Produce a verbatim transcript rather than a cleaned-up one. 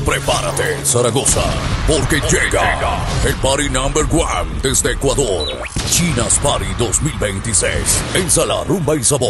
Prepárate, Zaragoza, porque llega el Party Number One desde Ecuador. Chinas Party dos mil veintiséis. En Sala Rumba y Sabor.